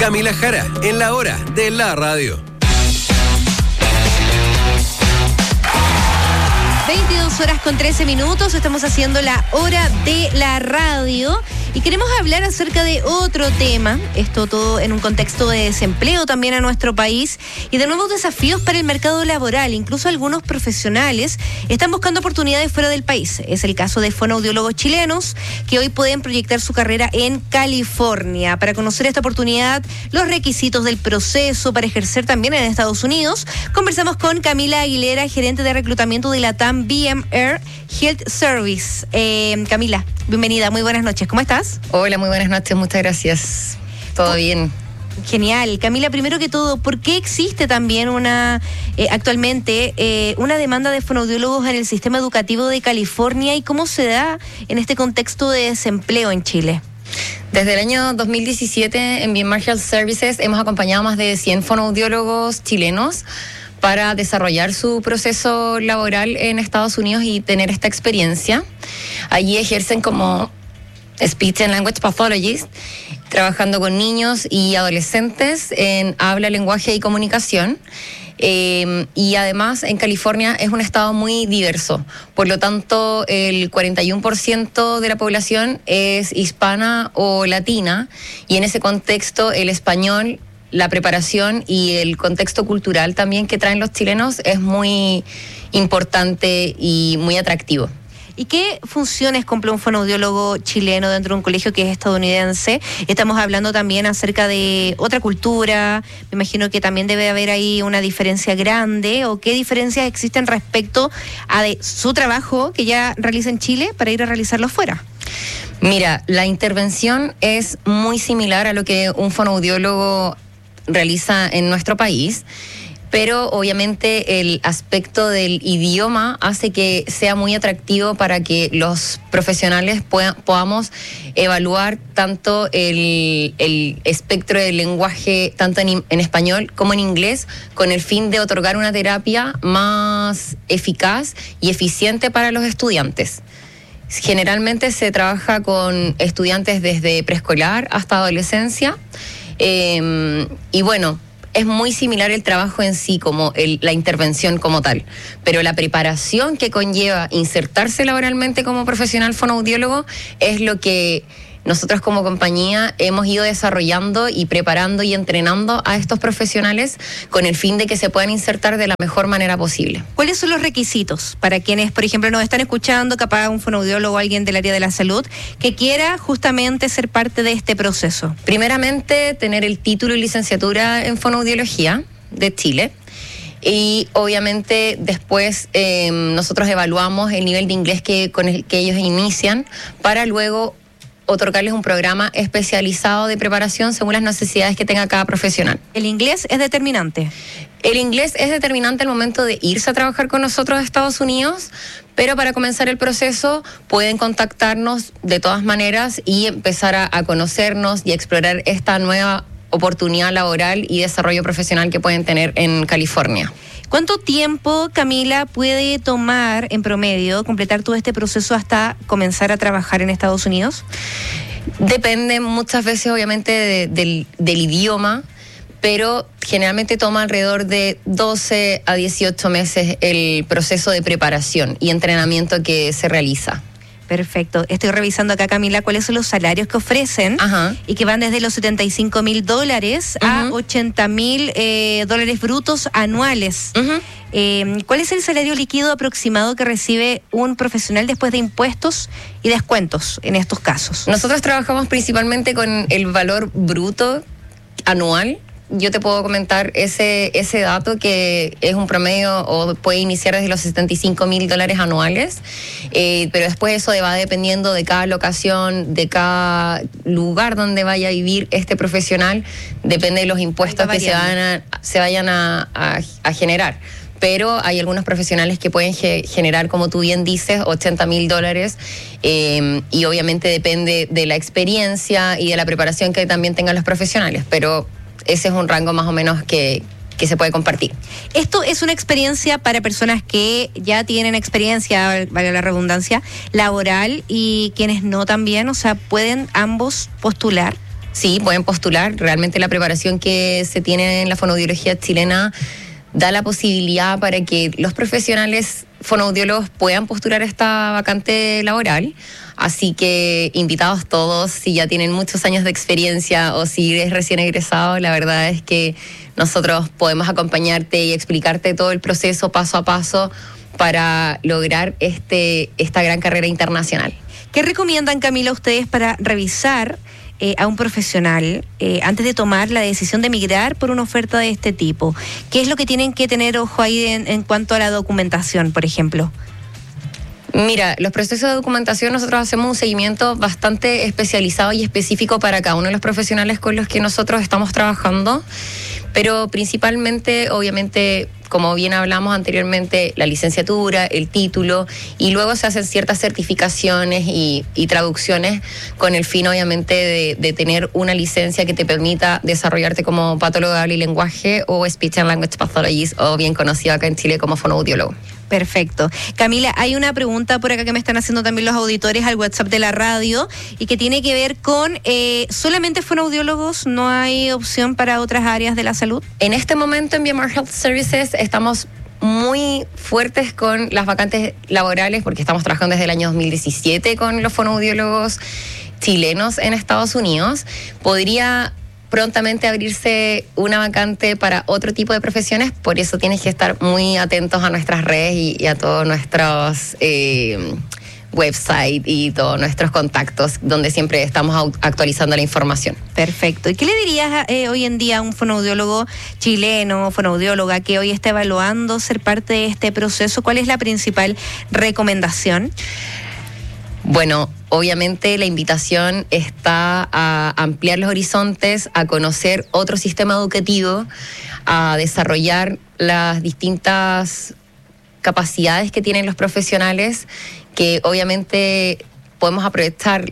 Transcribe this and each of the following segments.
Camila Jara, en la hora de la radio. 22:13. Estamos haciendo la hora de la radio y queremos hablar acerca de otro tema. Esto todo en un contexto de desempleo también a nuestro país y de nuevos desafíos para el mercado laboral. Incluso algunos profesionales están buscando oportunidades fuera del país. Es el caso de fonoaudiólogos chilenos que hoy pueden proyectar su carrera en California. Para conocer esta oportunidad, los requisitos del proceso para ejercer también en Estados Unidos, conversamos con Camila Aguilera, gerente de reclutamiento de la TAM BMR Health Service. Camila, bienvenida, muy buenas noches, ¿cómo estás? Hola, muy buenas noches, muchas gracias. ¿Todo bien? Genial. Camila, primero que todo, ¿por qué existe también actualmente una demanda de fonoaudiólogos en el sistema educativo de California y cómo se da en este contexto de desempleo en Chile? Desde el año 2017 en BMR Health Services hemos acompañado a más de 100 fonoaudiólogos chilenos para desarrollar su proceso laboral en Estados Unidos y tener esta experiencia. Allí ejercen como Speech and Language Pathologist, trabajando con niños y adolescentes en habla, lenguaje y comunicación. Y además en California es un estado muy diverso, por lo tanto el 41% de la población es hispana o latina, y en ese contexto el español, la preparación y el contexto cultural también que traen los chilenos es muy importante y muy atractivo. ¿Y qué funciones cumple un fonoaudiólogo chileno dentro de un colegio que es estadounidense? Estamos hablando también acerca de otra cultura. Me imagino que también debe haber ahí una diferencia grande. ¿O qué diferencias existen respecto a su trabajo que ya realiza en Chile para ir a realizarlo fuera? Mira, la intervención es muy similar a lo que un fonoaudiólogo realiza en nuestro país, pero obviamente el aspecto del idioma hace que sea muy atractivo para que los profesionales podamos evaluar tanto el espectro del lenguaje, tanto en español como en inglés, con el fin de otorgar una terapia más eficaz y eficiente para los estudiantes. Generalmente se trabaja con estudiantes desde preescolar hasta adolescencia, y bueno, es muy similar el trabajo en sí, como la intervención como tal, pero la preparación que conlleva insertarse laboralmente como profesional fonoaudiólogo es lo que nosotros como compañía hemos ido desarrollando y preparando y entrenando a estos profesionales con el fin de que se puedan insertar de la mejor manera posible. ¿Cuáles son los requisitos para quienes, por ejemplo, nos están escuchando, capaz un fonoaudiólogo o alguien del área de la salud, que quiera justamente ser parte de este proceso? Primeramente, tener el título y licenciatura en fonoaudiología de Chile. Y obviamente después nosotros evaluamos el nivel de inglés con el que ellos inician para luego otorgarles un programa especializado de preparación según las necesidades que tenga cada profesional. ¿El inglés es determinante? El inglés es determinante al momento de irse a trabajar con nosotros a Estados Unidos, pero para comenzar el proceso pueden contactarnos de todas maneras y empezar a conocernos y a explorar esta nueva oportunidad laboral y desarrollo profesional que pueden tener en California. ¿Cuánto tiempo, Camila, puede tomar en promedio completar todo este proceso hasta comenzar a trabajar en Estados Unidos? Depende muchas veces, obviamente, del idioma, pero generalmente toma alrededor de 12 a 18 meses el proceso de preparación y entrenamiento que se realiza. Perfecto. Estoy revisando acá, Camila, cuáles son los salarios que ofrecen. Ajá. Y que van desde los $75,000 a $80,000 brutos anuales. ¿Cuál es el salario líquido aproximado que recibe un profesional después de impuestos y descuentos en estos casos? Nosotros trabajamos principalmente con el valor bruto anual. Yo te puedo comentar ese dato, que es un promedio o puede iniciar desde los $75,000 anuales, pero después eso va dependiendo de cada locación, de cada lugar donde vaya a vivir este profesional, depende de los impuestos que se vayan a generar. Pero hay algunos profesionales que pueden generar, como tú bien dices, $80,000, y obviamente depende de la experiencia y de la preparación que también tengan los profesionales, pero ese es un rango más o menos que se puede compartir. Esto es una experiencia para personas que ya tienen experiencia, valga la redundancia, laboral, y quienes no también, o sea, ¿pueden ambos postular? Sí, pueden postular. Realmente la preparación que se tiene en la fonoaudiología chilena da la posibilidad para que los profesionales fonoaudiólogos puedan postular esta vacante laboral. Así que invitados todos, si ya tienen muchos años de experiencia o si eres recién egresado, la verdad es que nosotros podemos acompañarte y explicarte todo el proceso paso a paso para lograr esta gran carrera internacional. ¿Qué recomiendan, Camila, ustedes para revisar a un profesional antes de tomar la decisión de migrar por una oferta de este tipo? ¿Qué es lo que tienen que tener ojo ahí en cuanto a la documentación, por ejemplo? Mira, los procesos de documentación nosotros hacemos un seguimiento bastante especializado y específico para cada uno de los profesionales con los que nosotros estamos trabajando, pero principalmente, obviamente, como bien hablamos anteriormente, la licenciatura, el título, y luego se hacen ciertas certificaciones y traducciones con el fin, obviamente, de tener una licencia que te permita desarrollarte como patólogo de habla y lenguaje o Speech and Language Pathologist, o bien conocido acá en Chile como fonoaudiólogo. Perfecto. Camila, hay una pregunta por acá que me están haciendo también los auditores al WhatsApp de la radio y que tiene que ver con solamente fonoaudiólogos, ¿no hay opción para otras áreas de la salud? En este momento en BMR Health Services estamos muy fuertes con las vacantes laborales porque estamos trabajando desde el año 2017 con los fonoaudiólogos chilenos en Estados Unidos. Podría prontamente abrirse una vacante para otro tipo de profesiones, por eso tienes que estar muy atentos a nuestras redes y a todos nuestros website y todos nuestros contactos, donde siempre estamos actualizando la información. Perfecto. ¿Y qué le dirías hoy en día a un fonoaudiólogo chileno, fonoaudióloga, que hoy está evaluando ser parte de este proceso? ¿Cuál es la principal recomendación? Bueno, obviamente la invitación está a ampliar los horizontes, a conocer otro sistema educativo, a desarrollar las distintas capacidades que tienen los profesionales, que obviamente podemos aprovechar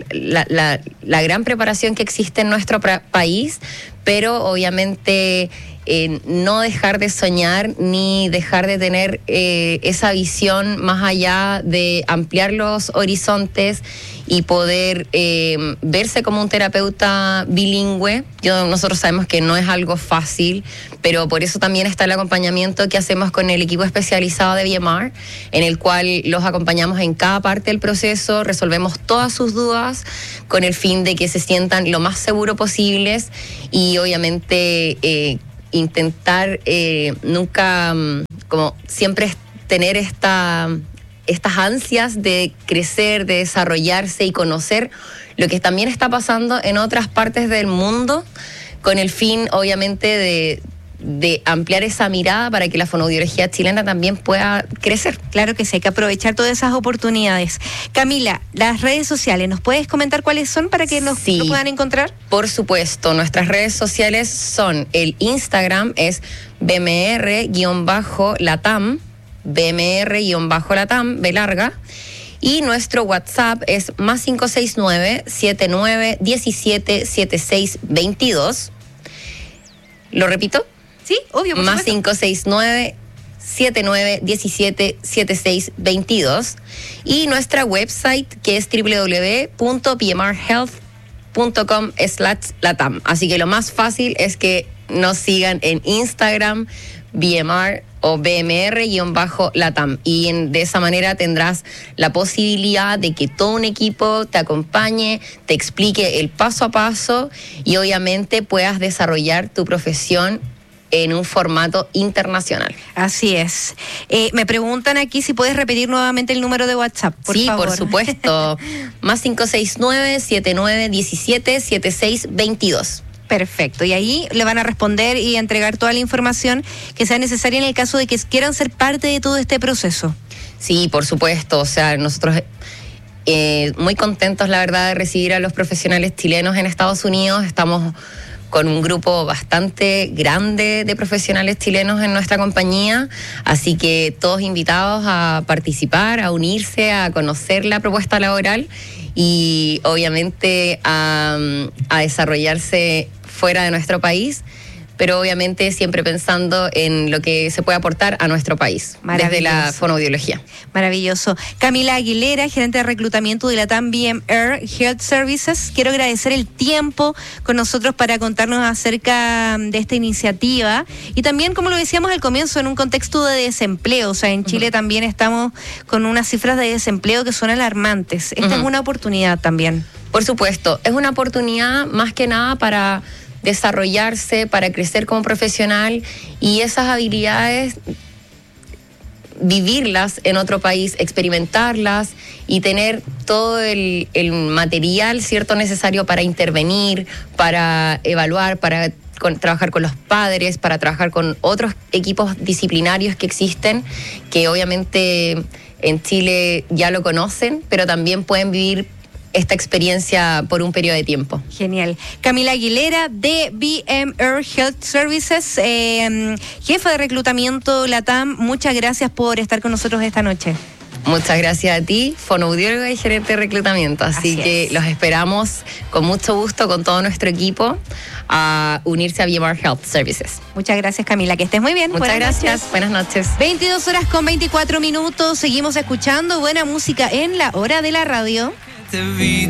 la gran preparación que existe en nuestro país, pero obviamente no dejar de soñar ni dejar de tener esa visión más allá de ampliar los horizontes y poder verse como un terapeuta bilingüe. Nosotros sabemos que no es algo fácil, pero por eso también está el acompañamiento que hacemos con el equipo especializado de BMR, en el cual los acompañamos en cada parte del proceso, resolvemos todas sus dudas con el fin de que se sientan lo más seguro posibles y obviamente intentar nunca, como siempre, tener estas ansias de crecer, de desarrollarse y conocer lo que también está pasando en otras partes del mundo, con el fin, obviamente, de ampliar esa mirada para que la fonoaudiología chilena también pueda crecer. Claro que sí, hay que aprovechar todas esas oportunidades. Camila, las redes sociales, ¿nos puedes comentar cuáles son para que lo puedan encontrar? Por supuesto, nuestras redes sociales son: el Instagram es BMR-Latam, BMR-Latam, B larga, y nuestro WhatsApp es +569 79 17 76 22. ¿Lo repito? Sí, obvio. +569 79 17 76 22, y nuestra website que es www.bmrhealth.com/latam. Así que lo más fácil es que nos sigan en Instagram, BMR o BMR-Latam, y de esa manera tendrás la posibilidad de que todo un equipo te acompañe, te explique el paso a paso y obviamente puedas desarrollar tu profesión en un formato internacional. Así es. Me preguntan aquí si puedes repetir nuevamente el número de WhatsApp, por favor. Por supuesto. +569 79 17 76 22. Perfecto, y ahí le van a responder y entregar toda la información que sea necesaria en el caso de que quieran ser parte de todo este proceso. Sí, por supuesto, o sea, nosotros muy contentos, la verdad, de recibir a los profesionales chilenos en Estados Unidos. Estamos con un grupo bastante grande de profesionales chilenos en nuestra compañía, así que todos invitados a participar, a unirse, a conocer la propuesta laboral y obviamente a desarrollarse fuera de nuestro país, pero obviamente siempre pensando en lo que se puede aportar a nuestro país desde la fonoaudiología. Maravilloso. Camila Aguilera, gerente de reclutamiento de la TAM BMR Health Services. Quiero agradecer el tiempo con nosotros para contarnos acerca de esta iniciativa y también, como lo decíamos al comienzo, en un contexto de desempleo. O sea, en Chile también estamos con unas cifras de desempleo que son alarmantes. Esta es una oportunidad también. Por supuesto, es una oportunidad más que nada para desarrollarse, para crecer como profesional y esas habilidades vivirlas en otro país, experimentarlas y tener todo el material cierto necesario para intervenir, para evaluar, para trabajar con los padres, para trabajar con otros equipos disciplinarios que existen, que obviamente en Chile ya lo conocen, pero también pueden vivir esta experiencia por un periodo de tiempo. Genial. Camila Aguilera de BMR Health Services, jefa de reclutamiento LATAM, muchas gracias por estar con nosotros esta noche. Muchas gracias a ti, fonoaudióloga y gerente de reclutamiento. Así que los esperamos con mucho gusto con todo nuestro equipo a unirse a BMR Health Services. Muchas gracias, Camila, que estés muy bien. Muchas gracias. Buenas noches. 22:24. Seguimos escuchando buena música en La Hora de la Radio.